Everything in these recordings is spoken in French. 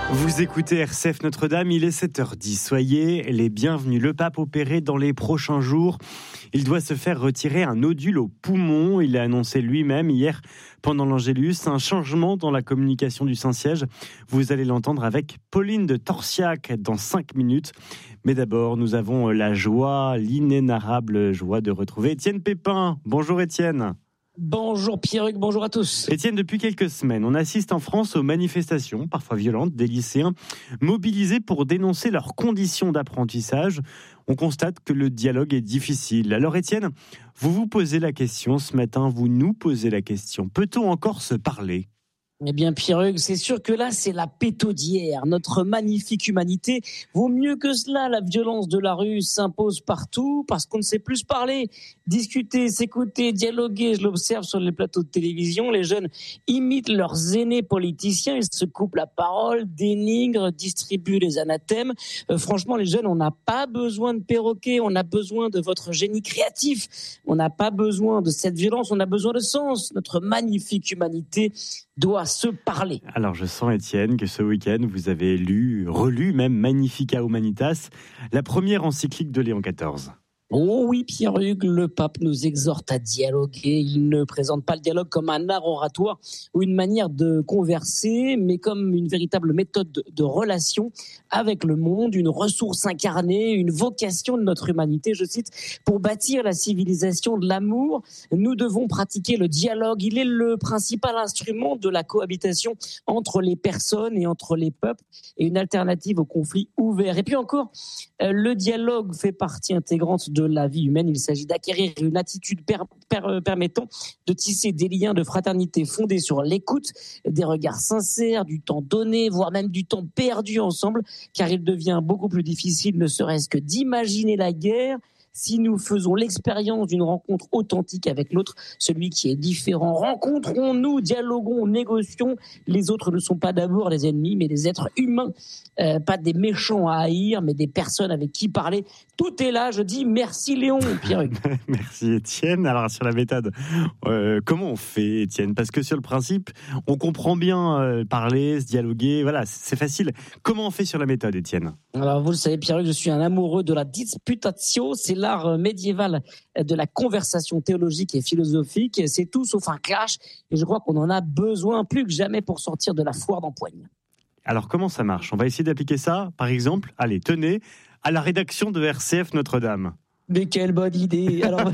Vous écoutez RCF Notre-Dame, il est 7h10. Soyez les bienvenus. Le pape opéré dans les prochains jours. Il doit se faire retirer un nodule au poumon. Il a annoncé lui-même hier pendant l'Angélus un changement dans la communication du Saint-Siège. Vous allez l'entendre avec Pauline de Torsiac dans 5 minutes. Mais d'abord, nous avons la joie, l'inénarrable joie de retrouver Étienne Pépin. Bonjour Étienne. Bonjour Pierruc, bonjour à tous. Étienne, depuis quelques semaines, on assiste en France aux manifestations, parfois violentes, des lycéens mobilisés pour dénoncer leurs conditions d'apprentissage. On constate que le dialogue est difficile. Alors Étienne, vous vous posez la question ce matin, vous nous posez la question. Peut-on encore se parler ? Eh bien Pierruc, c'est sûr que là c'est la pétaudière. Notre magnifique humanité vaut mieux que cela. La violence de la rue s'impose partout parce qu'on ne sait plus se parler, discuter, s'écouter, dialoguer. Je l'observe sur les plateaux de télévision. Les jeunes imitent leurs aînés politiciens. Ils se coupent la parole, dénigrent, distribuent les anathèmes. Franchement, les jeunes, on n'a pas besoin de perroquets. On a besoin de votre génie créatif. On n'a pas besoin de cette violence. On a besoin de sens. Notre magnifique humanité doit se parler. Alors je sens Étienne que ce week-end vous avez relu même Magnificat Humanitas, la première encyclique de Léon XIV. Oh oui, Pierruc, le pape nous exhorte à dialoguer. Il ne présente pas le dialogue comme un art oratoire ou une manière de converser, mais comme une véritable méthode de relation avec le monde, une ressource incarnée, une vocation de notre humanité. Je cite, pour bâtir la civilisation de l'amour, nous devons pratiquer le dialogue. Il est le principal instrument de la cohabitation entre les personnes et entre les peuples et une alternative au conflit ouvert. Et puis encore, le dialogue fait partie intégrante de la vie humaine. Il s'agit d'acquérir une attitude permettant de tisser des liens de fraternité fondés sur l'écoute, des regards sincères, du temps donné, voire même du temps perdu ensemble, car il devient beaucoup plus difficile, ne serait-ce que d'imaginer la guerre, si nous faisons l'expérience d'une rencontre authentique avec l'autre, celui qui est différent. Rencontrons-nous, dialoguons, négocions. Les autres ne sont pas d'abord les ennemis, mais des êtres humains. Pas des méchants à haïr, mais des personnes avec qui parler. Tout est là, je dis merci Léon, Pierruc. Merci Étienne. Alors sur la méthode, comment on fait Étienne ? Parce que sur le principe, on comprend bien parler, se dialoguer, voilà, c'est facile. Comment on fait sur la méthode Étienne ? Alors vous le savez Pierruc, je suis un amoureux de la disputatio, c'est l'art médiéval de la conversation théologique et philosophique. C'est tout sauf un clash et je crois qu'on en a besoin plus que jamais pour sortir de la foire d'empoigne. Alors comment ça marche ? On va essayer d'appliquer ça, par exemple, allez, tenez, à la rédaction de RCF Notre-Dame. Mais quelle bonne idée. Alors,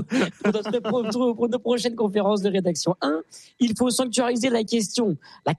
pour notre prochaine conférence de rédaction, il faut sanctuariser la question,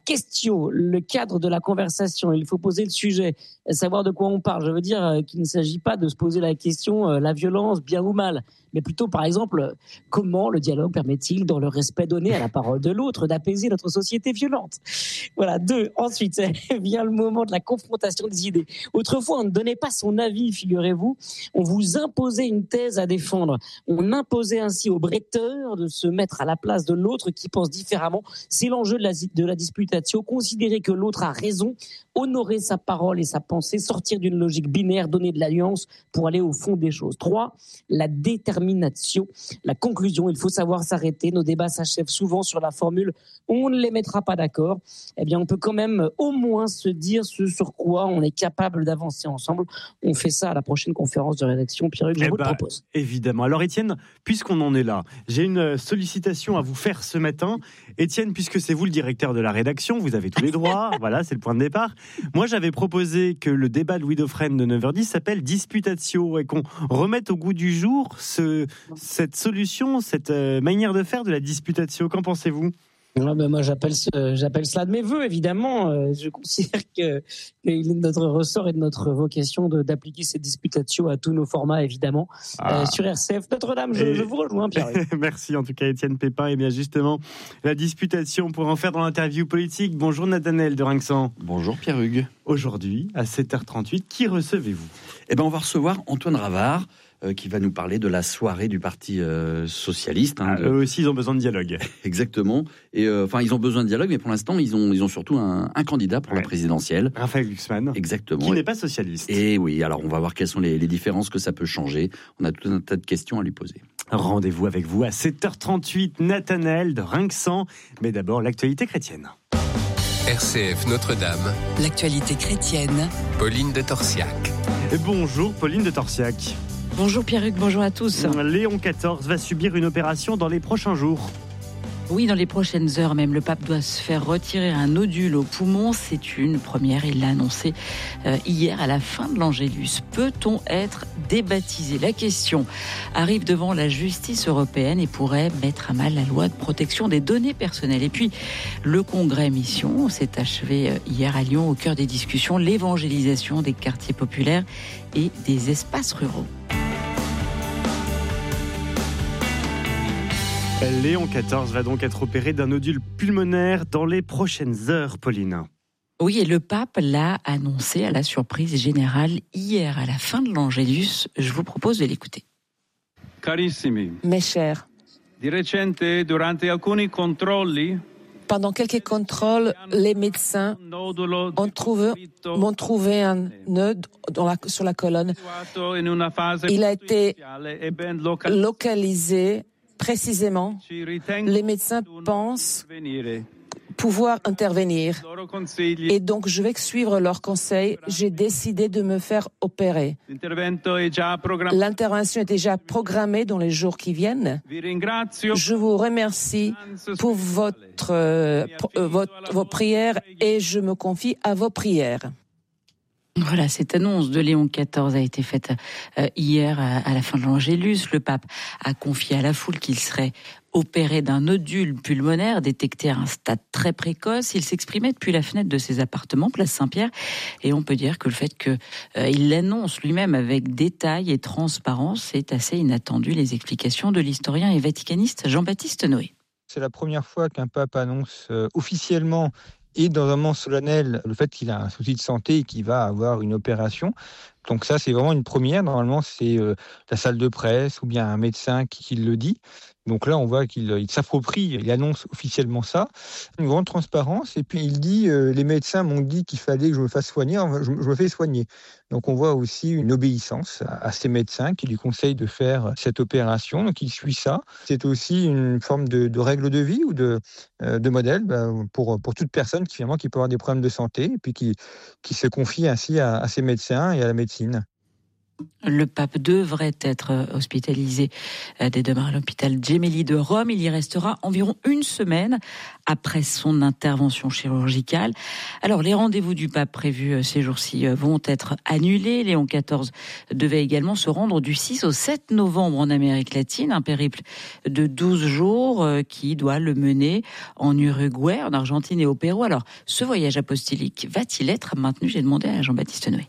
le cadre de la conversation. Il faut poser le sujet, savoir de quoi on parle. Je veux dire qu'il ne s'agit pas de se poser la question, la violence, bien ou mal, mais plutôt, par exemple, comment le dialogue permet-il, dans le respect donné à la parole de l'autre, d'apaiser notre société violente. Voilà. Ensuite, vient le moment de la confrontation des idées. Autrefois, on ne donnait pas son avis, figurez-vous. On vous imposait une thèse à défendre. On imposait ainsi aux breteurs de se mettre à la place de l'autre qui pense différemment. C'est l'enjeu de la disputatio. Considérer que l'autre a raison, honorer sa parole et sa pensée, sortir d'une logique binaire, donner de l'alliance pour aller au fond des choses. 3, la déterminatio, la conclusion. Il faut savoir s'arrêter. Nos débats s'achèvent souvent sur la formule « on ne les mettra pas d'accord ». Eh bien, on peut quand même au moins se dire ce sur quoi on est capable d'avancer ensemble. On fait ça à la prochaine conférence de rédaction. Pierruc, je vous le propose. Évidemment. Alors Étienne, puisqu'on en est là, j'ai une sollicitation à vous faire ce matin. Étienne, puisque c'est vous le directeur de la rédaction, vous avez tous les droits. Voilà, c'est le point de départ. Moi, j'avais proposé que le débat de Louis Dauphren de 9h10 s'appelle Disputatio et qu'on remette au goût du jour cette solution, cette manière de faire de la disputatio. Qu'en pensez-vous ? Moi, j'appelle cela de mes vœux, évidemment. Je considère qu'il est de notre ressort et de notre vocation d'appliquer ces disputatio à tous nos formats, évidemment. Sur RCF Notre-Dame, je vous rejoins, Pierre. Merci en tout cas, Étienne Pépin. Et bien justement, la disputatio, on pourrait en faire dans l'interview politique. Bonjour Nathanaël de Rinxan. Bonjour Pierre Hugues. Aujourd'hui, à 7h38, qui recevez-vous ? On va recevoir Antoine Ravard, qui va nous parler de la soirée du Parti socialiste. Eux aussi, ils ont besoin de dialogue. Exactement. Et ils ont besoin de dialogue, mais pour l'instant, ils ont surtout un candidat pour la présidentielle. Raphaël Glucksmann. Exactement. Qui n'est pas socialiste. Et oui, alors on va voir quelles sont les différences que ça peut changer. On a tout un tas de questions à lui poser. Rendez-vous avec vous à 7h38, Nathanaël de Rinxan. Mais d'abord, l'actualité chrétienne. RCF Notre-Dame. L'actualité chrétienne. Pauline de Torsiac. Et bonjour Pauline de Torsiac. Bonjour Pierruc, bonjour à tous. Léon XIV va subir une opération dans les prochains jours. Oui, dans les prochaines heures même, le pape doit se faire retirer un nodule au poumon. C'est une première, il l'a annoncé hier à la fin de l'Angélus. Peut-on être débaptisé ? La question arrive devant la justice européenne et pourrait mettre à mal la loi de protection des données personnelles. Et puis, le congrès Mission s'est achevé hier à Lyon, au cœur des discussions, l'évangélisation des quartiers populaires et des espaces ruraux. Léon XIV va donc être opéré d'un nodule pulmonaire dans les prochaines heures, Pauline. Oui, et le pape l'a annoncé à la surprise générale hier à la fin de l'Angélus. Je vous propose de l'écouter. Carissimi, Mes chers, di recente, durante alcuni controlli, pendant quelques contrôles, les médecins m'ont trouvé un nœud sur la colonne. Il a été localisé précisément. Les médecins pensent pouvoir intervenir. Et donc, je vais suivre leurs conseils. J'ai décidé de me faire opérer. L'intervention est déjà programmée dans les jours qui viennent. Je vous remercie pour vos prières et je me confie à vos prières. Voilà, cette annonce de Léon XIV a été faite hier à la fin de l'Angélus. Le pape a confié à la foule qu'il serait opéré d'un nodule pulmonaire détecté à un stade très précoce. Il s'exprimait depuis la fenêtre de ses appartements, place Saint-Pierre, et on peut dire que le fait qu'il l'annonce lui-même avec détail et transparence, c'est assez inattendu. Les explications de l'historien et vaticaniste Jean-Baptiste Noé. C'est la première fois qu'un pape annonce officiellement et dans un moment solennel le fait qu'il a un souci de santé et qu'il va avoir une opération. Donc ça, c'est vraiment une première. Normalement, c'est la salle de presse ou bien un médecin qui le dit. Donc là, on voit qu'il s'approprie, il annonce officiellement ça. Une grande transparence. Et puis, il dit, les médecins m'ont dit qu'il fallait que je me fasse soigner, je me fais soigner. Donc on voit aussi une obéissance à ces médecins qui lui conseillent de faire cette opération. Donc il suit ça. C'est aussi une forme de règle de vie ou de modèle pour toute personne qui peut avoir des problèmes de santé et puis qui se confie ainsi à ces médecins et à la médecine. Le pape devrait être hospitalisé dès demain à l'hôpital Gemelli de Rome. Il y restera environ une semaine après son intervention chirurgicale. Alors, les rendez-vous du pape prévus ces jours-ci vont être annulés. Léon XIV devait également se rendre du 6 au 7 novembre en Amérique latine, un périple de 12 jours qui doit le mener en Uruguay, en Argentine et au Pérou. Alors, ce voyage apostolique va-t-il être maintenu ? J'ai demandé à Jean-Baptiste Noé.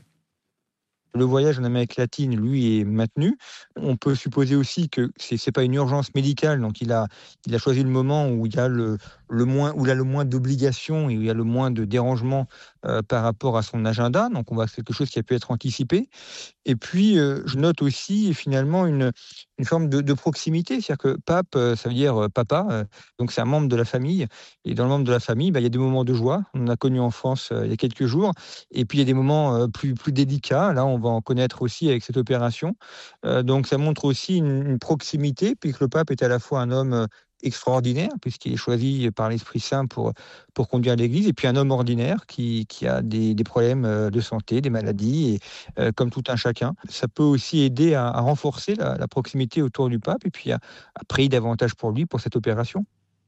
Le voyage en Amérique latine, lui, est maintenu. On peut supposer aussi que c'est pas une urgence médicale, donc il a choisi le moment où il y a le moins d'obligations et où il y a le moins de dérangements par rapport à son agenda. Donc on voit quelque chose qui a pu être anticipé. Et puis je note aussi finalement une forme de proximité, c'est-à-dire que pape, ça veut dire papa. Donc c'est un membre de la famille. Et dans le membre de la famille, il y a des moments de joie. On en a connu en France il y a quelques jours. Et puis il y a des moments plus délicats. Là, on va en connaître aussi avec cette opération. Donc ça montre aussi une proximité, puisque le pape est à la fois un homme extraordinaire, puisqu'il est choisi par l'Esprit Saint pour conduire l'Église, et puis un homme ordinaire qui a des problèmes de santé, des maladies, et comme tout un chacun. Ça peut aussi aider à renforcer la proximité autour du pape, et puis à prier davantage pour lui, pour cette opération.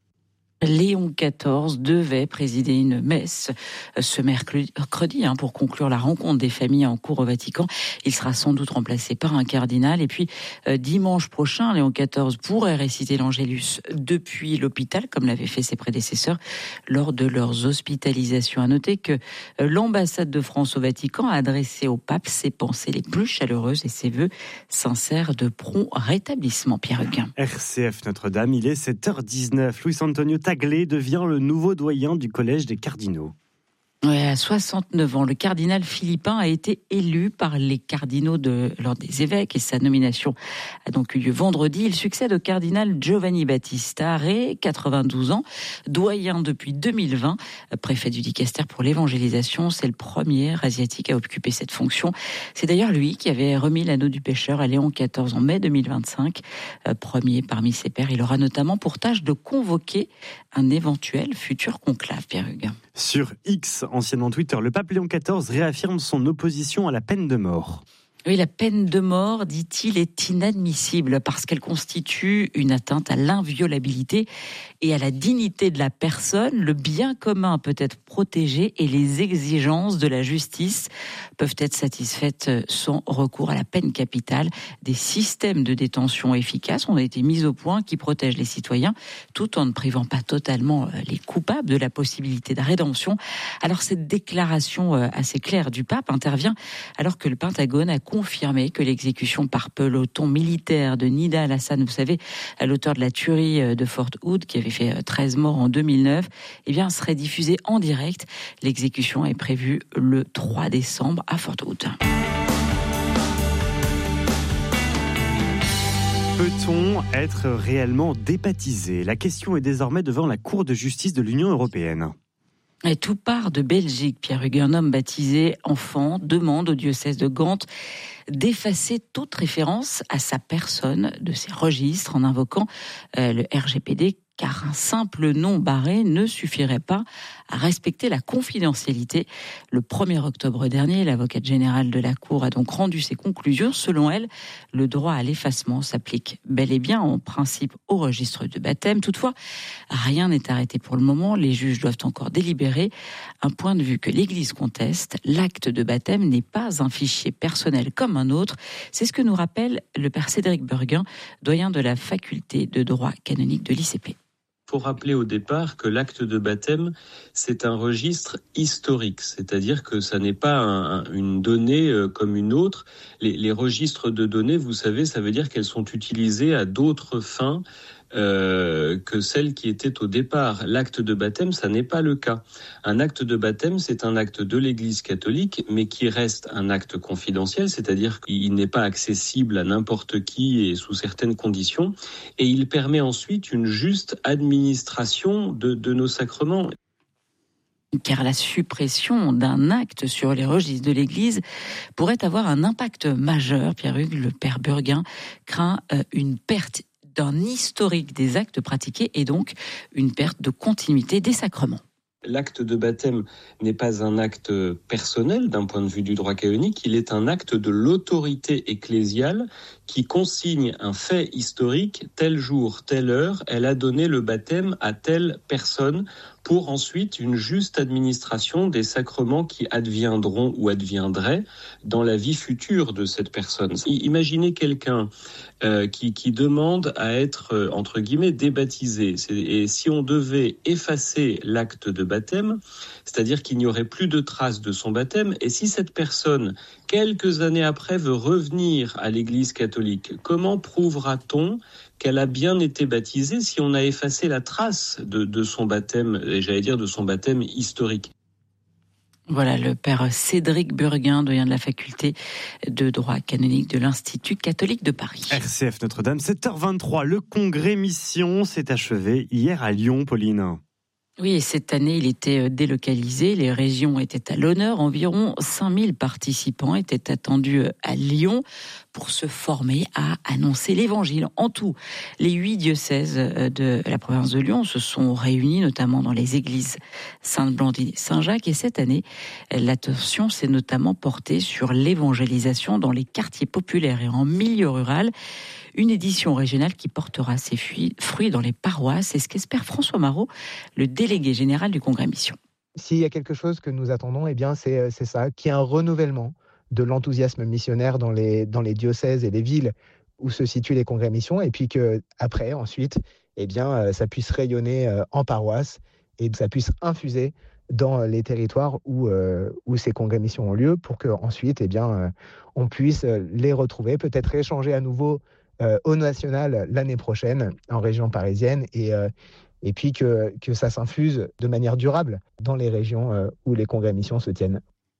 Léon XIV devait présider une messe ce mercredi pour conclure la rencontre des familles en cours au Vatican. Il sera sans doute remplacé par un cardinal. Et puis, dimanche prochain, Léon XIV pourrait réciter l'Angélus depuis l'hôpital, comme l'avaient fait ses prédécesseurs lors de leurs hospitalisations. À noter que l'ambassade de France au Vatican a adressé au pape ses pensées les plus chaleureuses et ses vœux sincères de prompt rétablissement. Pierre Huguin. RCF Notre-Dame, il est 7h19. Luis Antonio Tagle devient le nouveau doyen du Collège des cardinaux. Ouais, à 69 ans, le cardinal philippin a été élu par les cardinaux de l'Ordre des évêques et sa nomination a donc eu lieu vendredi. Il succède au cardinal Giovanni Battista Re, 92 ans, doyen depuis 2020, préfet du dicastère pour l'évangélisation. C'est le premier asiatique à occuper cette fonction. C'est d'ailleurs lui qui avait remis l'anneau du pêcheur à Léon XIV en mai 2025. Premier parmi ses pairs, il aura notamment pour tâche de convoquer un éventuel futur conclave. Pierre Huguin. Sur X, anciennement Twitter, le pape Léon XIV réaffirme son opposition à la peine de mort. Oui, la peine de mort, dit-il, est inadmissible parce qu'elle constitue une atteinte à l'inviolabilité et à la dignité de la personne. Le bien commun peut être protégé et les exigences de la justice peuvent être satisfaites sans recours à la peine capitale. Des systèmes de détention efficaces ont été mis au point qui protègent les citoyens tout en ne privant pas totalement les coupables de la possibilité de rédemption. Alors cette déclaration assez claire du pape intervient alors que le Pentagone a confirmé que l'exécution par peloton militaire de Nida al-Hassan, vous savez, l'auteur de la tuerie de Fort Hood, qui avait fait 13 morts en 2009, serait diffusée en direct. L'exécution est prévue le 3 décembre à Fort Hood. Peut-on être réellement débaptisé ? La question est désormais devant la Cour de justice de l'Union européenne. Et tout part de Belgique. Pierre Hugues, un homme baptisé enfant, demande au diocèse de Gand d'effacer toute référence à sa personne de ses registres en invoquant le RGPD, car un simple nom barré ne suffirait pas à respecter la confidentialité. Le 1er octobre dernier, l'avocate générale de la Cour a donc rendu ses conclusions. Selon elle, le droit à l'effacement s'applique bel et bien en principe au registre de baptême. Toutefois, rien n'est arrêté pour le moment. Les juges doivent encore délibérer. Un point de vue que l'Église conteste, l'acte de baptême n'est pas un fichier personnel comme un autre. C'est ce que nous rappelle le père Cédric Burguin, doyen de la faculté de droit canonique de l'ICP. Il faut rappeler au départ que l'acte de baptême, c'est un registre historique, c'est-à-dire que ça n'est pas une donnée comme une autre. Les registres de données, vous savez, ça veut dire qu'elles sont utilisées à d'autres fins que celles qui étaient au départ. L'acte de baptême, ça n'est pas le cas. Un acte de baptême, c'est un acte de l'Église catholique, mais qui reste un acte confidentiel, c'est-à-dire qu'il n'est pas accessible à n'importe qui et sous certaines conditions, et il permet ensuite une juste administration de nos sacrements. Car la suppression d'un acte sur les registres de l'Église pourrait avoir un impact majeur. Pierre Hugues, le père Burguin, craint une perte d'un historique des actes pratiqués et donc une perte de continuité des sacrements. L'acte de baptême n'est pas un acte personnel d'un point de vue du droit canonique, il est un acte de l'autorité ecclésiale qui consigne un fait historique, tel jour, telle heure, elle a donné le baptême à telle personne pour ensuite une juste administration des sacrements qui adviendront ou adviendraient dans la vie future de cette personne. Imaginez quelqu'un qui demande à être, entre guillemets, débaptisé. Et si on devait effacer l'acte de baptême, c'est-à-dire qu'il n'y aurait plus de traces de son baptême, et si cette personne, quelques années après, veut revenir à l'Église catholique, comment prouvera-t-on qu'elle a bien été baptisée si on a effacé la trace de son baptême, et j'allais dire de son baptême historique? Voilà le père Cédric Burguin, doyen de la faculté de droit canonique de l'Institut catholique de Paris. RCF Notre-Dame, 7h23, le congrès Mission s'est achevé hier à Lyon, Pauline. Oui, et cette année, il était délocalisé. Les régions étaient à l'honneur. Environ 5000 participants étaient attendus à Lyon pour se former à annoncer l'Évangile. En tout, les 8 diocèses de la province de Lyon se sont réunis, notamment dans les églises Sainte-Blandine et Saint-Jacques. Et cette année, l'attention s'est notamment portée sur l'évangélisation dans les quartiers populaires et en milieu rural. Une édition régionale qui portera ses fruits dans les paroisses. C'est ce qu'espère François Marot, le délégué général du Congrès Mission. S'il y a quelque chose que nous attendons, c'est ça, qu'il y ait un renouvellement de l'enthousiasme missionnaire dans les diocèses et les villes où se situent les Congrès Mission, et puis qu'après, ensuite, ça puisse rayonner en paroisse et que ça puisse infuser dans les territoires où ces Congrès Mission ont lieu, pour qu'ensuite, on puisse les retrouver, peut-être échanger à nouveau au national l'année prochaine en région parisienne, et puis que ça s'infuse de manière durable dans les régions où les congrès missions se tiennent.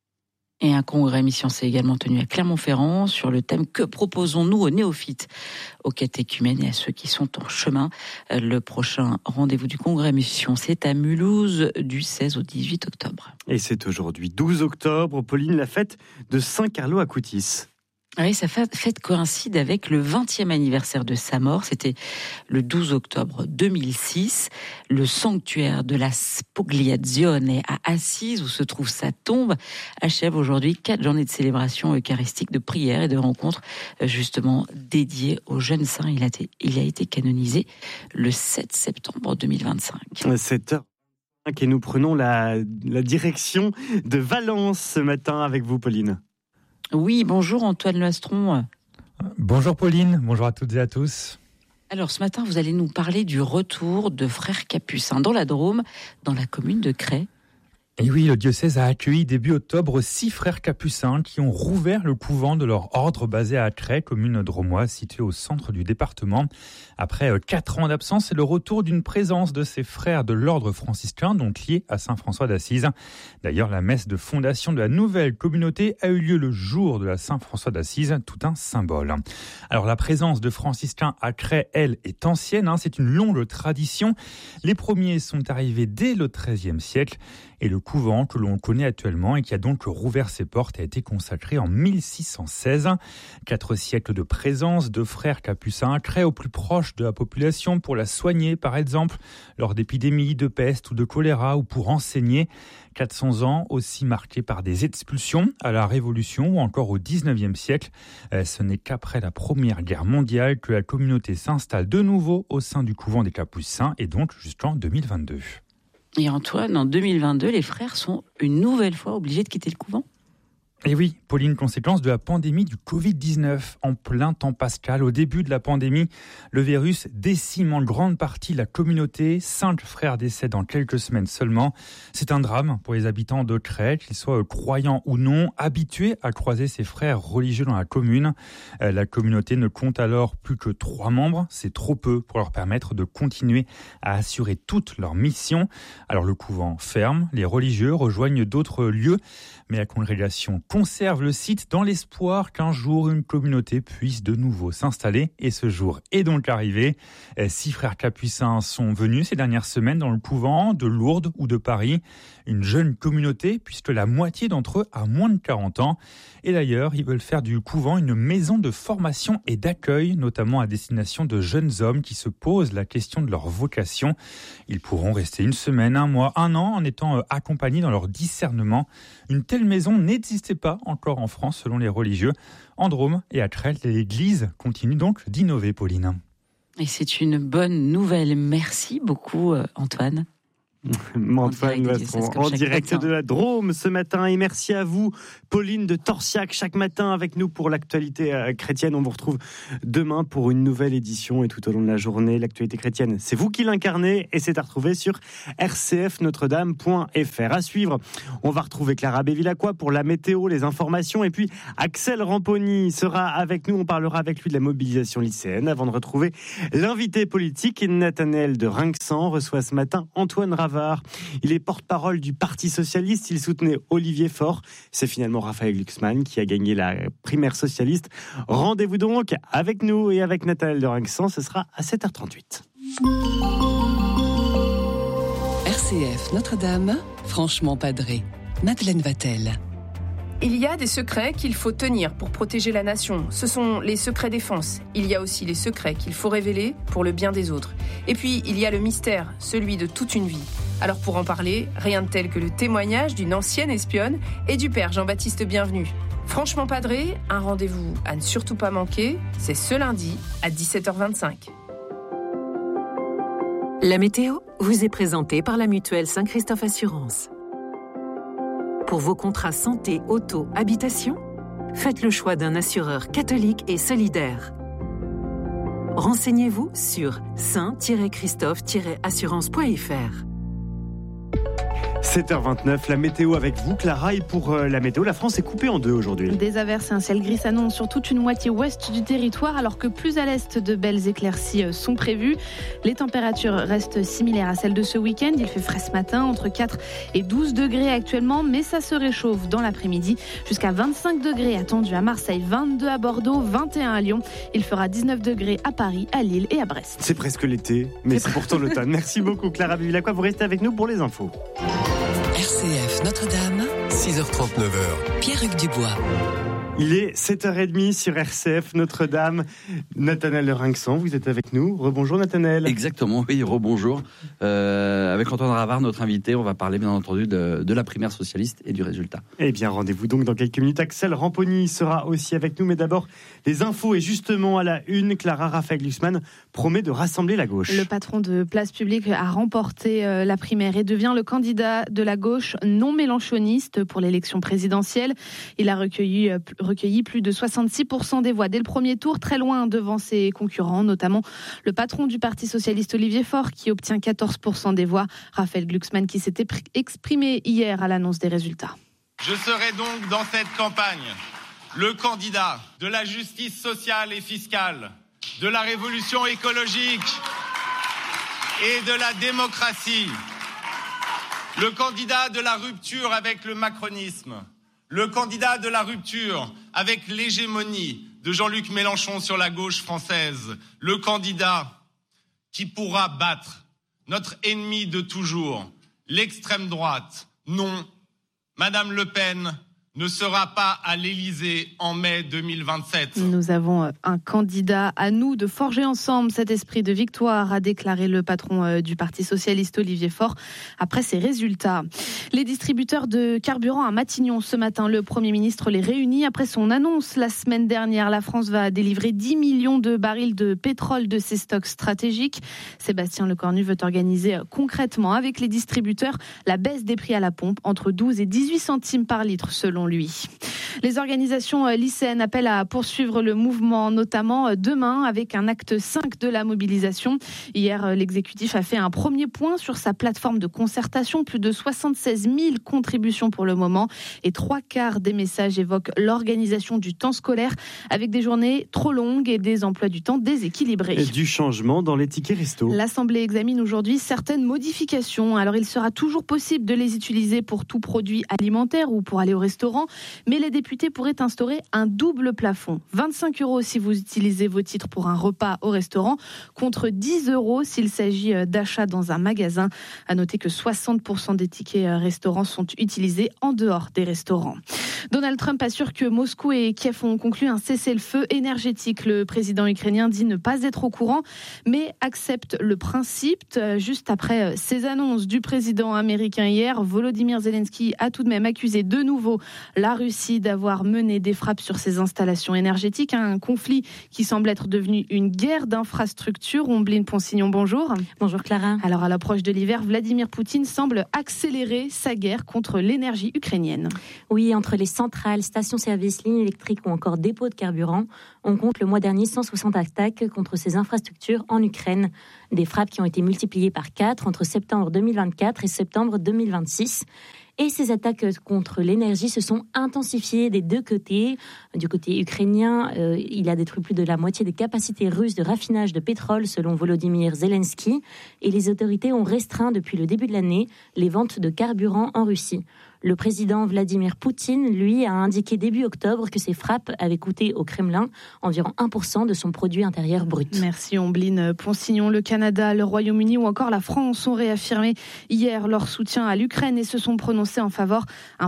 Et un congrès mission s'est également tenu à Clermont-Ferrand sur le thème « Que proposons-nous aux néophytes, aux catéchumènes et à ceux qui sont en chemin ?» Le prochain rendez-vous du congrès mission, c'est à Mulhouse du 16 au 18 octobre. Et c'est aujourd'hui 12 octobre, Pauline, la fête de Saint-Carlo à Coutis. Oui, sa fête coïncide avec le 20e anniversaire de sa mort. C'était le 12 octobre 2006. Le sanctuaire de la Spogliazione à Assise, où se trouve sa tombe, achève aujourd'hui 4 journées de célébration eucharistique, de prières et de rencontres justement dédiées au jeune saint. Il a été canonisé le 7 septembre 2025. 7h. Et nous prenons la direction de Valence ce matin avec vous, Pauline. Oui, bonjour Antoine Lastron. Bonjour Pauline, bonjour à toutes et à tous. Alors ce matin, vous allez nous parler du retour de frères capucins dans la Drôme, dans la commune de Crest. Et oui, le diocèse a accueilli début octobre 6 frères capucins qui ont rouvert le couvent de leur ordre basé à Crest, commune drômoise située au centre du département. Après 4 ans d'absence, c'est le retour d'une présence de ces frères de l'ordre franciscain, donc liés à Saint-François d'Assise. D'ailleurs, la messe de fondation de la nouvelle communauté a eu lieu le jour de la Saint-François d'Assise, tout un symbole. Alors la présence de franciscains à Crest, elle, est ancienne, c'est une longue tradition. Les premiers sont arrivés dès le XIIIe siècle. Et le couvent que l'on connaît actuellement et qui a donc rouvert ses portes a été consacré en 1616. 4 siècles de présence de frères capucins créés au plus proche de la population pour la soigner, par exemple, lors d'épidémies de peste ou de choléra ou pour enseigner. 400 ans aussi marqués par des expulsions à la Révolution ou encore au 19e siècle. Ce n'est qu'après la Première Guerre mondiale que la communauté s'installe de nouveau au sein du couvent des Capucins et donc jusqu'en 2022. Et Antoine, en 2022, les frères sont une nouvelle fois obligés de quitter le couvent ? Et oui, Pauline, conséquence de la pandémie du Covid-19. En plein temps pascal, au début de la pandémie, le virus décime en grande partie la communauté. 5 frères décèdent en quelques semaines seulement. C'est un drame pour les habitants de Crest, qu'ils soient croyants ou non, habitués à croiser ces frères religieux dans la commune. La communauté ne compte alors plus que 3 membres. C'est trop peu pour leur permettre de continuer à assurer toute leur mission. Alors le couvent ferme, les religieux rejoignent d'autres lieux, mais la congrégation conserve le site dans l'espoir qu'un jour une communauté puisse de nouveau s'installer. Et ce jour est donc arrivé. 6 frères capucins sont venus ces dernières semaines dans le couvent de Lourdes ou de Paris. Une jeune communauté puisque la moitié d'entre eux a moins de 40 ans. Et d'ailleurs, ils veulent faire du couvent une maison de formation et d'accueil, notamment à destination de jeunes hommes qui se posent la question de leur vocation. Ils pourront rester 1 semaine, 1 mois, 1 an en étant accompagnés dans leur discernement. Une telle maison n'existait pas encore en France selon les religieux. En Drôme et à Crest, l'Église continue donc d'innover, Pauline. Et c'est une bonne nouvelle. Merci beaucoup, Antoine. Antoine Lastron, en direct de la Drôme ce matin. Et merci à vous, Pauline de Torsiac, chaque matin avec nous pour l'actualité chrétienne. On vous retrouve demain pour une nouvelle édition et tout au long de la journée. L'actualité chrétienne, c'est vous qui l'incarnez et c'est à retrouver sur rcfnotredame.fr. À suivre, on va retrouver Clara Bévilacqua pour la météo, les informations. Et puis Axel Ramponi sera avec nous. On parlera avec lui de la mobilisation lycéenne avant de retrouver l'invité politique. Nathanaël de Rinxan reçoit ce matin Antoine Ravard. Il est porte-parole du Parti socialiste. Il soutenait Olivier Faure. C'est finalement Raphaël Glucksmann qui a gagné la primaire socialiste. Rendez-vous donc avec nous et avec Nathanaël de Rinxan. Ce sera à 7h38. RCF Notre-Dame, franchement padré. Madeleine Vatel. Il y a des secrets qu'il faut tenir pour protéger la nation. Ce sont les secrets défense. Il y a aussi les secrets qu'il faut révéler pour le bien des autres. Et puis, il y a le mystère, celui de toute une vie. Alors pour en parler, rien de tel que le témoignage d'une ancienne espionne et du père Jean-Baptiste Bienvenu. Franchement padré, un rendez-vous à ne surtout pas manquer, c'est ce lundi à 17h25. La météo vous est présentée par la mutuelle Saint-Christophe Assurance. Pour vos contrats santé, auto, habitation, faites le choix d'un assureur catholique et solidaire. Renseignez-vous sur saint-christophe-assurance.fr. 7h29, la météo avec vous, Clara. Et pour la météo, la France est coupée en 2 aujourd'hui. Des averses et un ciel gris s'annoncent sur toute une moitié ouest du territoire, alors que plus à l'est, de belles éclaircies sont prévues. Les températures restent similaires à celles de ce week-end. Il fait frais ce matin, entre 4 et 12 degrés actuellement, mais ça se réchauffe dans l'après-midi. Jusqu'à 25 degrés attendus à Marseille, 22 à Bordeaux, 21 à Lyon. Il fera 19 degrés à Paris, à Lille et à Brest. C'est presque l'été, mais c'est pourtant l'automne. Merci beaucoup, Clara Bévilacqua. Vous restez avec nous pour les infos. RCF Notre-Dame. 6h30, 9h. Pierre-Hugues Dubois. Il est 7h30 sur RCF Notre-Dame. Nathanaël Rinxan, vous êtes avec nous. Rebonjour Nathanaël. Exactement, oui, rebonjour. Avec Antoine Ravard, notre invité, on va parler bien entendu de la primaire socialiste et du résultat. Eh bien, rendez-vous donc dans quelques minutes. Axel Ramponi sera aussi avec nous, mais d'abord, les infos. Et justement, à la une, Clara Raphaël-Glucksmann promet de rassembler la gauche. Le patron de Place Publique a remporté la primaire et devient le candidat de la gauche non mélenchoniste pour l'élection présidentielle. Il a recueilli plus de 66% des voix dès le premier tour, très loin devant ses concurrents, notamment le patron du Parti socialiste Olivier Faure qui obtient 14% des voix. Raphaël Glucksmann qui s'était exprimé hier à l'annonce des résultats. Je serai donc dans cette campagne le candidat de la justice sociale et fiscale, de la révolution écologique et de la démocratie, le candidat de la rupture avec le macronisme, le candidat de la rupture avec l'hégémonie de Jean-Luc Mélenchon sur la gauche française, le candidat qui pourra battre notre ennemi de toujours, l'extrême droite. Non, Madame Le Pen ne sera pas à l'Élysée en mai 2027. Nous avons un candidat à nous de forger ensemble cet esprit de victoire, a déclaré le patron du Parti socialiste Olivier Faure après ses résultats. Les distributeurs de carburant à Matignon ce matin, le Premier ministre les réunit après son annonce la semaine dernière. La France va délivrer 10 millions de barils de pétrole de ses stocks stratégiques. Sébastien Lecornu veut organiser concrètement avec les distributeurs la baisse des prix à la pompe entre 12 et 18 centimes par litre selon lui. Les organisations lycéennes appellent à poursuivre le mouvement, notamment demain avec un acte 5 de la mobilisation. Hier, l'exécutif a fait un premier point sur sa plateforme de concertation. Plus de 76 000 contributions pour le moment et 3/4 des messages évoquent l'organisation du temps scolaire avec des journées trop longues et des emplois du temps déséquilibrés. Et du changement dans les tickets resto. L'Assemblée examine aujourd'hui certaines modifications. Alors, il sera toujours possible de les utiliser pour tout produit alimentaire ou pour aller au restaurant. Mais les députés pourraient instaurer un double plafond. 25 € si vous utilisez vos titres pour un repas au restaurant, contre 10 € s'il s'agit d'achats dans un magasin. À noter que 60% des tickets restaurants sont utilisés en dehors des restaurants. Donald Trump assure que Moscou et Kiev ont conclu un cessez-le-feu énergétique. Le président ukrainien dit ne pas être au courant, mais accepte le principe. Juste après ces annonces du président américain hier, Volodymyr Zelensky a tout de même accusé de nouveau la Russie d'avoir mené des frappes sur ses installations énergétiques. Un conflit qui semble être devenu une guerre d'infrastructures. Ombline Ponsignon, bonjour. Bonjour Clara. Alors à l'approche de l'hiver, Vladimir Poutine semble accélérer sa guerre contre l'énergie ukrainienne. Oui, entre les centrales, stations-service, lignes électriques ou encore dépôts de carburant, on compte le mois dernier 160 attaques contre ces infrastructures en Ukraine. Des frappes qui ont été multipliées par 4 entre septembre 2024 et septembre 2026. Et ces attaques contre l'énergie se sont intensifiées des deux côtés. Du côté ukrainien, il a détruit plus de la moitié des capacités russes de raffinage de pétrole, selon Volodymyr Zelensky. Et les autorités ont restreint depuis le début de l'année les ventes de carburant en Russie. Le président Vladimir Poutine, lui, a indiqué début octobre que ces frappes avaient coûté au Kremlin environ 1% de son produit intérieur brut. Merci Ombline Ponsignon. Le Canada, le Royaume-Uni ou encore la France ont réaffirmé hier leur soutien à l'Ukraine et se sont prononcés en faveur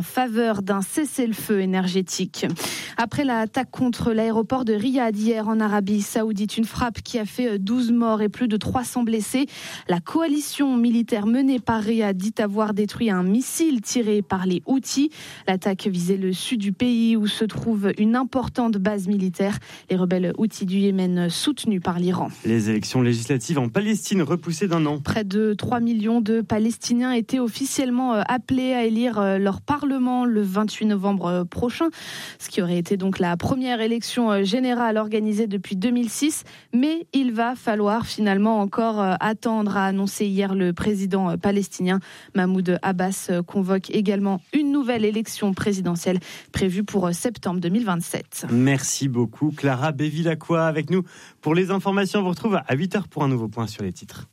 d'un cessez-le-feu énergétique. Après l'attaque contre l'aéroport de Riyad hier en Arabie Saoudite, une frappe qui a fait 12 morts et plus de 300 blessés, la coalition militaire menée par Riyad dit avoir détruit un missile tiré par les Houthis. L'attaque visait le sud du pays où se trouve une importante base militaire. Les rebelles Houthis du Yémen soutenus par l'Iran. Les élections législatives en Palestine repoussées d'un an. Près de 3 millions de Palestiniens étaient officiellement appelés à élire leur parlement le 28 novembre prochain, ce qui aurait été donc la première élection générale organisée depuis 2006. Mais il va falloir finalement encore attendre, a annoncé hier le président palestinien. Mahmoud Abbas convoque également une nouvelle élection présidentielle prévue pour septembre 2027. Merci beaucoup Clara Bevilacqua avec nous pour les informations. On vous retrouve à 8h pour un nouveau point sur les titres.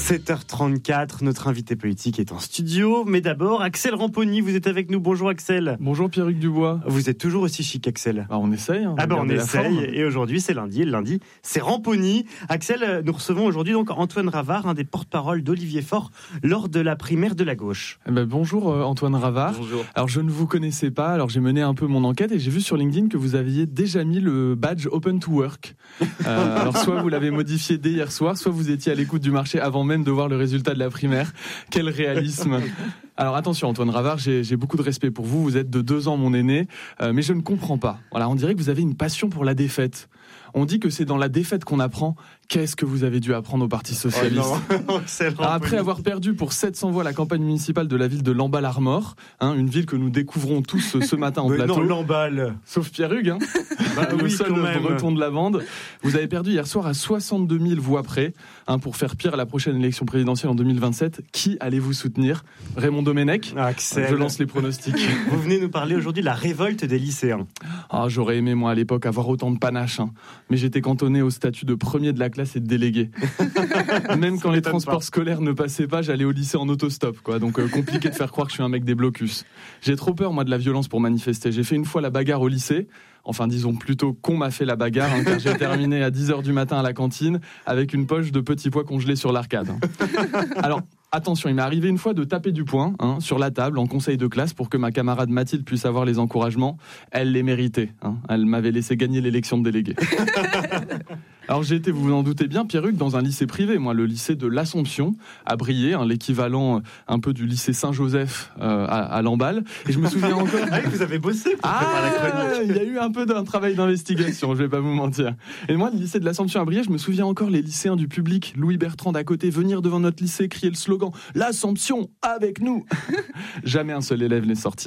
7h34, notre invité politique est en studio. Mais d'abord, Axel Ramponi, vous êtes avec nous. Bonjour Axel. Bonjour Pierre-Hugues Dubois. Vous êtes toujours aussi chic, Axel. On essaye. On essaye. Et aujourd'hui, c'est lundi. Et le lundi, c'est Ramponi. Axel, nous recevons aujourd'hui donc Antoine Ravard, un des porte-parole d'Olivier Faure, lors de la primaire de la gauche. Bonjour Antoine Ravard. Bonjour. Alors je ne vous connaissais pas, alors j'ai mené un peu mon enquête et j'ai vu sur LinkedIn que vous aviez déjà mis le badge Open to Work. Alors soit vous l'avez modifié dès hier soir, soit vous étiez à l'écoute du marché avant même de voir le résultat de la primaire. Quel réalisme. Alors attention Antoine Ravard, j'ai beaucoup de respect pour vous, vous êtes de 2 ans mon aîné, mais je ne comprends pas. Voilà, on dirait que vous avez une passion pour la défaite. On dit que c'est dans la défaite qu'on apprend. Qu'est-ce que vous avez dû apprendre au Parti Socialiste ? Après avoir perdu pour 700 voix la campagne municipale de la ville de Lamballe-Armor, une ville que nous découvrons tous ce matin en plateau. Non, Lamballe. Sauf Pierre-Hugues, le seul breton de la bande. Vous avez perdu hier soir à 62 000 voix près. Pour faire pire à la prochaine élection présidentielle en 2027, qui allez-vous soutenir ? Raymond Domenech ? Axel. Je lance les pronostics. Vous venez nous parler aujourd'hui de la révolte des lycéens. J'aurais aimé, moi, à l'époque, avoir autant de panache. Mais j'étais cantonné au statut de premier de la classe et de délégué. Même quand les transports scolaires ne passaient pas, j'allais au lycée en autostop, quoi. Donc compliqué de faire croire que je suis un mec des blocus. J'ai trop peur, moi, de la violence pour manifester. J'ai fait une fois la bagarre au lycée. Enfin, disons plutôt qu'on m'a fait la bagarre, car j'ai terminé à 10h du matin à la cantine avec une poche de petits pois congelés sur l'arcade. Alors, attention, il m'est arrivé une fois de taper du poing sur la table en conseil de classe pour que ma camarade Mathilde puisse avoir les encouragements. Elle les méritait. Elle m'avait laissé gagner l'élection de délégué. Alors j'ai été, vous vous en doutez bien, Pierre-Hugues, dans un lycée privé, moi, le lycée de l'Assomption, à Briey, l'équivalent un peu du lycée Saint-Joseph à Lamballe. Et je me souviens encore... vous avez bossé pour préparer la chronique. Il y a eu un peu d'un travail d'investigation, je vais pas vous mentir. Et moi, le lycée de l'Assomption à Briey, je me souviens encore les lycéens du public, Louis Bertrand d'à côté, venir devant notre lycée, crier le slogan « L'Assomption, avec nous !» Jamais un seul élève n'est sorti.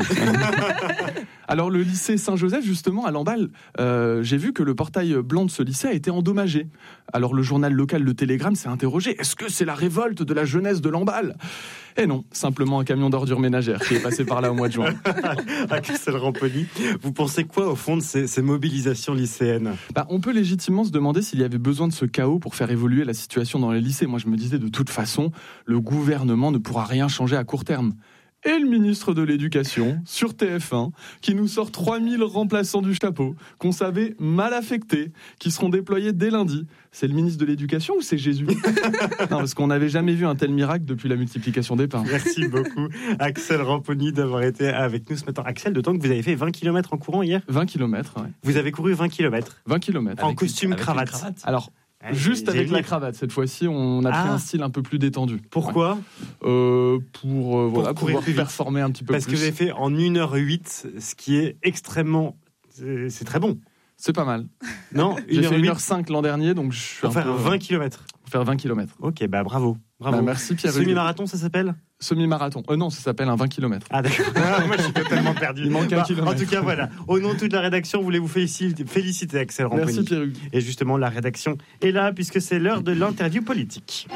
Alors le lycée Saint-Joseph, justement, à Lamballe, j'ai vu que le portail blanc de ce lycée a été endommagé. Alors le journal local Le Télégramme s'est interrogé, est-ce que c'est la révolte de la jeunesse de Lamballe ? Et non, simplement un camion d'ordures ménagères qui est passé par là au mois de juin. Axel Ramponi, vous pensez quoi au fond de ces mobilisations lycéennes ? On peut légitimement se demander s'il y avait besoin de ce chaos pour faire évoluer la situation dans les lycées. Moi je me disais de toute façon, le gouvernement ne pourra rien changer à court terme. Et le ministre de l'Éducation, sur TF1, qui nous sort 3000 remplaçants du chapeau, qu'on savait mal affectés, qui seront déployés dès lundi. C'est le ministre de l'Éducation ou c'est Jésus ? Non, parce qu'on n'avait jamais vu un tel miracle depuis la multiplication des pains. Merci beaucoup, Axel Ramponi, d'avoir été avec nous ce matin. Axel, d'autant que vous avez fait 20 km en courant hier ? 20 km, oui. Vous avez couru 20 km ? 20 km. En costume cravate. Alors, juste avec la cravate, cette fois-ci, on a pris un style un peu plus détendu. Pourquoi ? Pour pouvoir performer un petit peu plus. Parce que vous avez fait en 1h08, ce qui est extrêmement... C'est très bon. C'est pas mal. Non, j'ai fait 1h05 l'an dernier, donc je suis pour faire 20 km. Pour faire 20 km. Ok, bravo. Merci Pierre. Semi-marathon, ça s'appelle ? Semi-marathon. Non, ça s'appelle un 20 km. Ah d'accord. Moi, je suis totalement perdu. Il manque un kilomètre. En tout cas, voilà. Au nom de toute la rédaction, voulez-vous féliciter Axel Ramponi. Merci Pierre-Hugues. Et justement, la rédaction est là, puisque c'est l'heure de l'interview politique.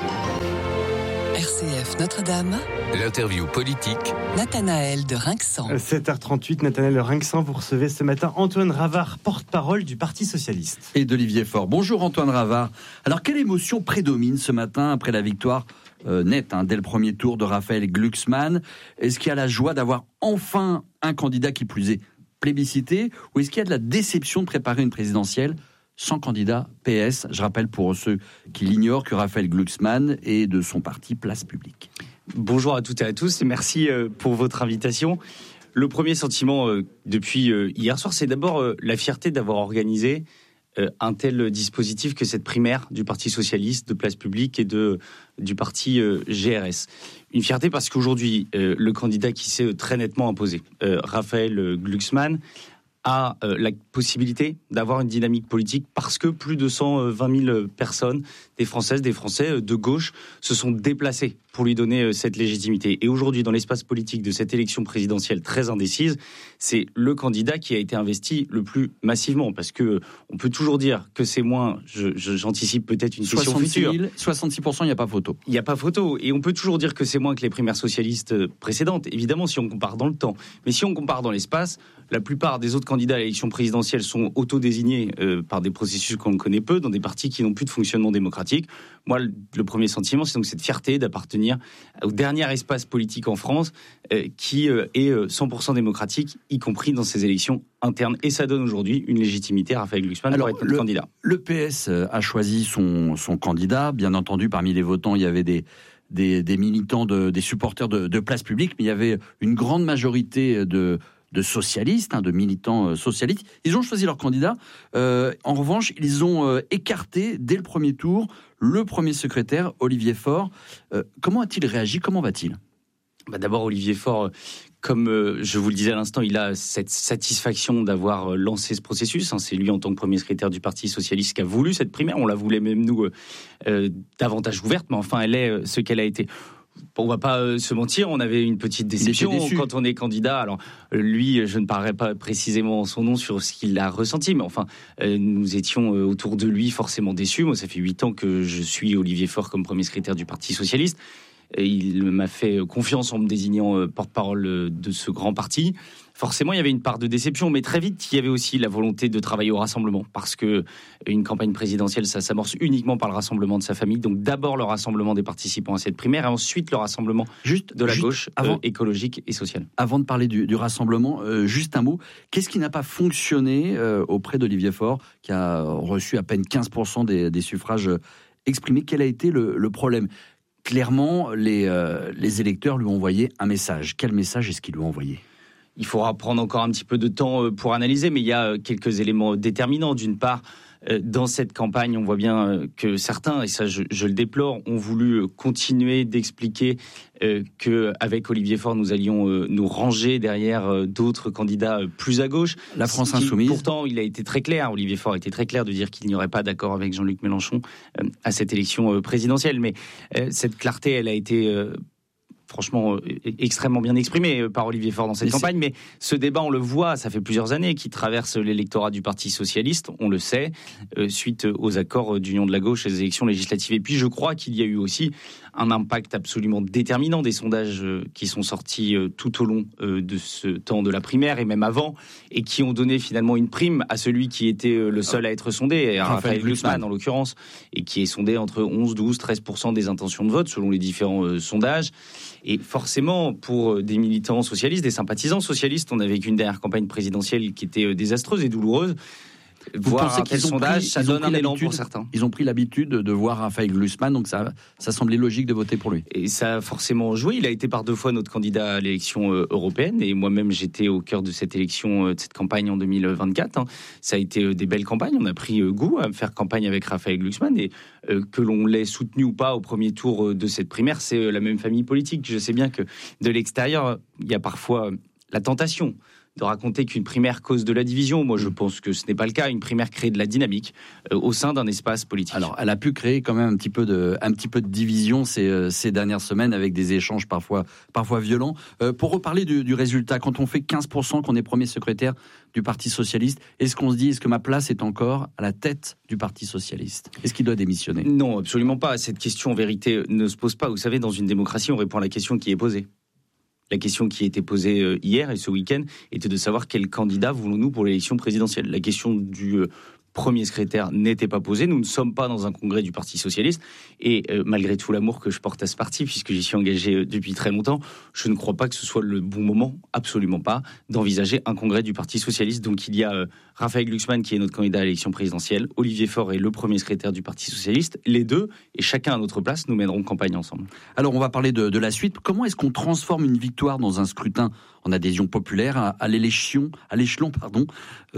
RCF Notre-Dame. L'interview politique. Nathanaël de Rinxan. 7h38, Nathanaël de Rinxan, vous recevez ce matin Antoine Ravard, porte-parole du Parti Socialiste. Et d'Olivier Faure. Bonjour Antoine Ravard. Alors, quelle émotion prédomine ce matin après la victoire nette dès le premier tour de Raphaël Glucksmann ? Est-ce qu'il y a la joie d'avoir enfin un candidat qui plus est plébiscité ? Ou est-ce qu'il y a de la déception de préparer une présidentielle sans candidat PS? Je rappelle pour ceux qui l'ignorent que Raphaël Glucksmann est de son parti Place Publique. Bonjour à toutes et à tous et merci pour votre invitation. Le premier sentiment depuis hier soir, c'est d'abord la fierté d'avoir organisé un tel dispositif que cette primaire du Parti Socialiste, de Place Publique et du parti GRS. Une fierté parce qu'aujourd'hui, le candidat qui s'est très nettement imposé, Raphaël Glucksmann, a la possibilité d'avoir une dynamique politique parce que plus de 120 000 personnes, des Françaises, des Français de gauche, se sont déplacés pour lui donner cette légitimité. Et aujourd'hui, dans l'espace politique de cette élection présidentielle très indécise, c'est le candidat qui a été investi le plus massivement. Parce que on peut toujours dire que c'est moins, j'anticipe peut-être une question future. 66%, il n'y a pas photo. Il n'y a pas photo. Et on peut toujours dire que c'est moins que les primaires socialistes précédentes, évidemment, si on compare dans le temps. Mais si on compare dans l'espace, la plupart des autres candidats à l'élection présidentielle sont autodésignés par des processus qu'on connaît peu, dans des partis qui n'ont plus de fonctionnement démocratique. Moi, le premier sentiment, c'est donc cette fierté d'appartenir au dernier espace politique en France qui est 100% démocratique, y compris dans ces élections internes. Et ça donne aujourd'hui une légitimité à Raphaël Glucksmann pour être notre candidat. Le PS a choisi son candidat. Bien entendu, parmi les votants, il y avait des militants, des supporters de Place Publique, mais il y avait une grande majorité de socialistes, de militants socialistes. Ils ont choisi leur candidat. En revanche, ils ont écarté dès le premier tour le premier secrétaire, Olivier Faure. Comment a-t-il réagi ? Comment va-t-il ? D'abord, Olivier Faure, comme je vous le disais à l'instant, il a cette satisfaction d'avoir lancé ce processus. C'est lui, en tant que premier secrétaire du Parti socialiste, qui a voulu cette primaire. On la voulait même, nous, davantage ouverte, mais enfin, elle est ce qu'elle a été. On va pas se mentir, on avait une petite déception quand on est candidat. Alors lui, je ne parlerai pas précisément son nom sur ce qu'il a ressenti, mais enfin, nous étions autour de lui forcément déçus. Moi, ça fait 8 ans que je suis Olivier Faure comme premier secrétaire du Parti socialiste. Et il m'a fait confiance en me désignant porte-parole de ce grand parti. Forcément, il y avait une part de déception, mais très vite, il y avait aussi la volonté de travailler au rassemblement, parce que une campagne présidentielle, ça s'amorce uniquement par le rassemblement de sa famille. Donc d'abord le rassemblement des participants à cette primaire, et ensuite le rassemblement de la gauche écologique et sociale. Avant de parler du rassemblement, juste un mot. Qu'est-ce qui n'a pas fonctionné auprès d'Olivier Faure, qui a reçu à peine 15% des suffrages exprimés ? Quel a été le problème ? Clairement, les électeurs lui ont envoyé un message. Quel message est-ce qu'ils lui ont envoyé ? Il faudra prendre encore un petit peu de temps pour analyser, mais il y a quelques éléments déterminants. D'une part, dans cette campagne, on voit bien que certains, et ça je le déplore, ont voulu continuer d'expliquer qu'avec Olivier Faure, nous allions nous ranger derrière d'autres candidats plus à gauche. La France insoumise. Pourtant, il a été très clair, Olivier Faure a été très clair de dire qu'il n'y aurait pas d'accord avec Jean-Luc Mélenchon à cette élection présidentielle. Mais cette clarté, elle a été franchement extrêmement bien exprimé par Olivier Faure dans cette campagne, mais ce débat, on le voit, ça fait plusieurs années qu'il traverse l'électorat du Parti socialiste, on le sait, suite aux accords d'union de la gauche et des élections législatives. Et puis je crois qu'il y a eu aussi un impact absolument déterminant des sondages qui sont sortis tout au long de ce temps de la primaire et même avant, et qui ont donné finalement une prime à celui qui était le seul à être sondé, à Raphaël Glucksmann en l'occurrence, et qui est sondé entre 11, 12, 13% des intentions de vote selon les différents sondages. Et forcément, pour des militants socialistes, des sympathisants socialistes, on a vécu une dernière campagne présidentielle qui était désastreuse et douloureuse. Voir un tel sondage, ça donne un élan pour certains. Ils ont pris l'habitude de voir Raphaël Glucksmann, donc ça semblait logique de voter pour lui. Et ça a forcément joué. Il a été par 2 fois notre candidat à l'élection européenne, et moi-même j'étais au cœur de cette élection, de cette campagne en 2024. Ça a été des belles campagnes. On a pris goût à faire campagne avec Raphaël Glucksmann, et que l'on l'ait soutenu ou pas au premier tour de cette primaire, c'est la même famille politique. Je sais bien que de l'extérieur, il y a parfois la tentation de raconter qu'une primaire cause de la division. Moi, je pense que ce n'est pas le cas. Une primaire crée de la dynamique au sein d'un espace politique. Alors, elle a pu créer quand même un petit peu de division ces dernières semaines, avec des échanges parfois violents. Pour reparler du résultat, quand on fait 15%, qu'on est premier secrétaire du Parti socialiste, est-ce qu'on se dit, est-ce que ma place est encore à la tête du Parti socialiste ? Est-ce qu'il doit démissionner ? Non, absolument pas. Cette question, en vérité, ne se pose pas. Vous savez, dans une démocratie, on répond à la question qui est posée. La question qui a été posée hier et ce week-end était de savoir quel candidat voulons-nous pour l'élection présidentielle. La question du premier secrétaire n'était pas posée. Nous ne sommes pas dans un congrès du Parti socialiste. Et malgré tout l'amour que je porte à ce parti, puisque j'y suis engagé depuis très longtemps, je ne crois pas que ce soit le bon moment, absolument pas, d'envisager un congrès du Parti socialiste. Donc il y a Raphaël Glucksmann qui est notre candidat à l'élection présidentielle, Olivier Faure est le premier secrétaire du Parti socialiste. Les deux, et chacun à notre place, nous mènerons campagne ensemble. Alors on va parler de la suite. Comment est-ce qu'on transforme une victoire dans un scrutin en adhésion populaire à l'échelon national ?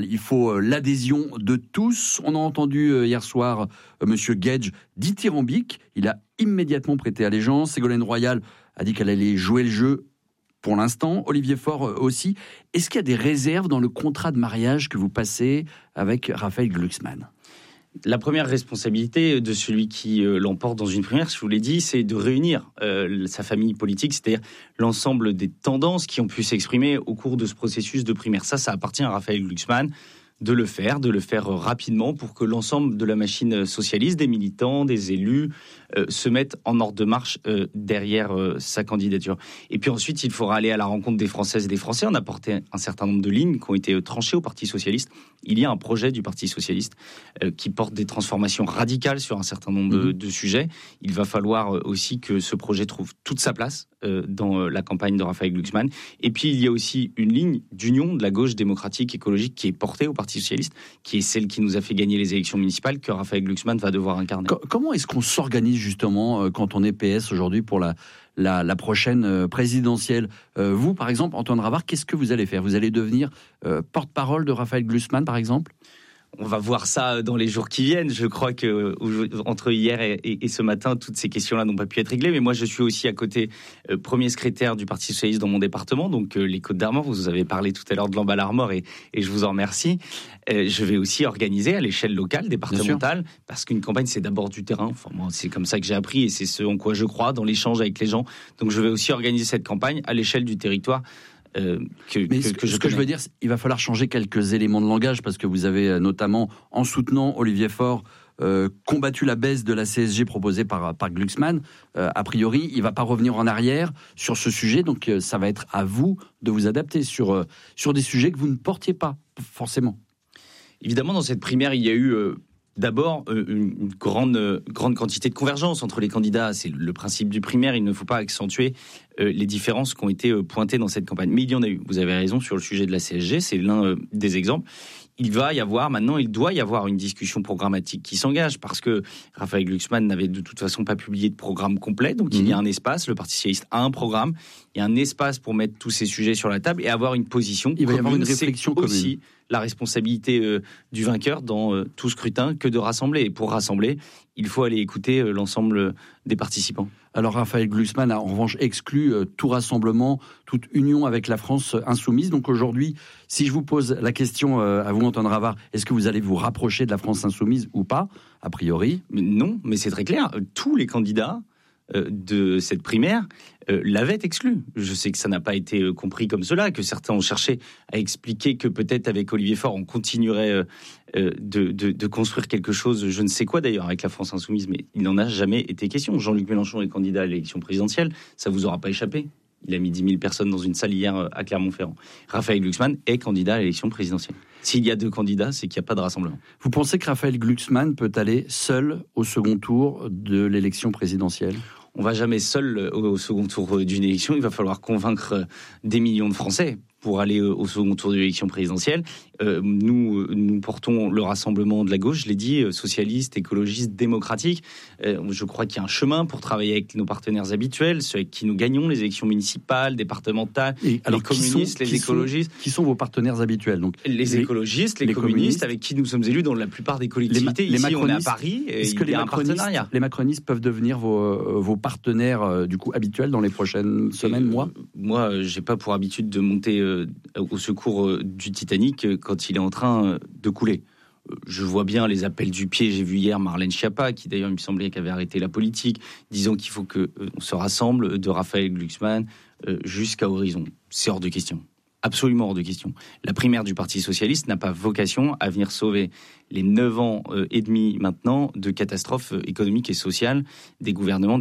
Il faut l'adhésion de tous. On a entendu hier soir Monsieur Guedj dithyrambique. Il a immédiatement prêté allégeance. Ségolène Royal a dit qu'elle allait jouer le jeu pour l'instant. Olivier Faure aussi. Est-ce qu'il y a des réserves dans le contrat de mariage que vous passez avec Raphaël Glucksmann ? La première responsabilité de celui qui l'emporte dans une primaire, je vous l'ai dit, c'est de réunir sa famille politique, c'est-à-dire l'ensemble des tendances qui ont pu s'exprimer au cours de ce processus de primaire. Ça appartient à Raphaël Glucksmann de le faire rapidement pour que l'ensemble de la machine socialiste, des militants, des élus, se mettent en ordre de marche derrière sa candidature. Et puis ensuite, il faudra aller à la rencontre des Françaises et des Français. On a porté un certain nombre de lignes qui ont été tranchées au Parti socialiste. Il y a un projet du Parti socialiste qui porte des transformations radicales sur un certain nombre de sujets. Il va falloir aussi que ce projet trouve toute sa place dans la campagne de Raphaël Glucksmann. Et puis, il y a aussi une ligne d'union de la gauche démocratique écologique qui est portée au Parti socialiste, qui est celle qui nous a fait gagner les élections municipales, que Raphaël Glucksmann va devoir incarner. Comment est-ce qu'on s'organise justement quand on est PS aujourd'hui pour la prochaine présidentielle? Vous, par exemple, Antoine Ravard, qu'est-ce que vous allez faire? Vous allez devenir porte-parole de Raphaël Glucksmann, par exemple? On va voir ça dans les jours qui viennent. Je crois que entre hier et ce matin, toutes ces questions-là n'ont pas pu être réglées. Mais moi, je suis aussi à côté premier secrétaire du Parti socialiste dans mon département, donc les Côtes-d'Armor. Vous avez parlé tout à l'heure de l'Ambalarmor et je vous en remercie. Je vais aussi organiser à l'échelle locale, départementale, parce qu'une campagne, c'est d'abord du terrain. Enfin, moi, c'est comme ça que j'ai appris et c'est ce en quoi je crois, dans l'échange avec les gens. Donc, je vais aussi organiser cette campagne à l'échelle du territoire. Ce que je veux dire, il va falloir changer quelques éléments de langage parce que vous avez notamment, en soutenant Olivier Faure, combattu la baisse de la CSG proposée par Glucksmann. A priori, il ne va pas revenir en arrière sur ce sujet, donc ça va être à vous de vous adapter sur des sujets que vous ne portiez pas forcément. Évidemment, dans cette primaire, il y a eu d'abord une grande quantité de convergence entre les candidats. C'est le principe du primaire. Il ne faut pas accentuer les différences qui ont été pointées dans cette campagne. Mais il y en a eu. Vous avez raison sur le sujet de la CSG. C'est l'un des exemples. Il doit y avoir une discussion programmatique qui s'engage parce que Raphaël Glucksmann n'avait de toute façon pas publié de programme complet. Donc il y a un espace. Le Parti socialiste a un programme. Il y a un espace pour mettre tous ces sujets sur la table et avoir une position. Il va y avoir une réflexion commune. Aussi la responsabilité du vainqueur dans tout scrutin que de rassembler. Et pour rassembler, il faut aller écouter l'ensemble des participants. Alors Raphaël Glucksmann a en revanche exclu tout rassemblement, toute union avec la France insoumise. Donc aujourd'hui, si je vous pose la question à vous, Antoine Ravard, est-ce que vous allez vous rapprocher de la France insoumise ou pas? A priori. Non, mais c'est très clair. Tous les candidats de cette primaire l'avaient exclu. Je sais que ça n'a pas été compris comme cela, que certains ont cherché à expliquer que peut-être avec Olivier Faure, on continuerait de construire quelque chose, je ne sais quoi d'ailleurs, avec la France insoumise, mais il n'en a jamais été question. Jean-Luc Mélenchon est candidat à l'élection présidentielle, ça vous aura pas échappé. Il a mis 10 000 personnes dans une salle hier à Clermont-Ferrand. Raphaël Glucksmann est candidat à l'élection présidentielle. S'il y a 2 candidats, c'est qu'il n'y a pas de rassemblement. Vous pensez que Raphaël Glucksmann peut aller seul au second tour de l'élection présidentielle? On ne va jamais seul au second tour d'une élection. Il va falloir convaincre des millions de Français pour aller au second tour de l'élection présidentielle. Nous portons le rassemblement de la gauche, je l'ai dit, socialiste, écologiste, démocratique. Je crois qu'il y a un chemin pour travailler avec nos partenaires habituels, ceux avec qui nous gagnons les élections municipales, départementales, les communistes, les écologistes. Qui sont vos partenaires habituels donc? Les écologistes, les communistes, avec qui nous sommes élus dans la plupart des collectivités. Ici, on est à Paris, et il y a un partenariat. Les macronistes peuvent devenir vos partenaires du coup habituels dans les prochaines semaines, mois? Moi, j'ai pas pour habitude de monter au secours du Titanic quand il est en train de couler. Je vois bien les appels du pied. J'ai vu hier Marlène Schiappa, qui d'ailleurs, il me semblait qu'elle avait arrêté la politique, disant qu'il faut qu'on se rassemble de Raphaël Glucksmann jusqu'à horizon. C'est hors de question. Absolument hors de question. La primaire du Parti socialiste n'a pas vocation à venir sauver les 9 ans et demi maintenant de catastrophes économiques et sociales des gouvernements